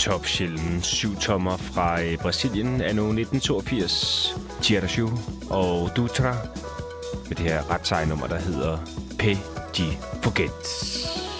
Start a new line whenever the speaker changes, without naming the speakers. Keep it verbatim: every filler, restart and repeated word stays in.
top sjælden syv-tommer fra øh, Brasilien anno nitten toogfirs. Tierra og Dutra med det her ret seje nummer, der hedder P. G. Forget.